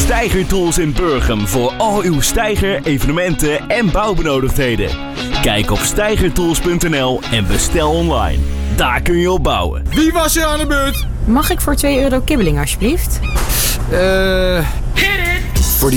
Steiger Tools in Burgum voor al uw steiger, evenementen en bouwbenodigdheden. Kijk op steigertools.nl en bestel online. Daar kun je op bouwen. Wie was er aan de beurt? Mag ik voor €2 kibbeling alsjeblieft?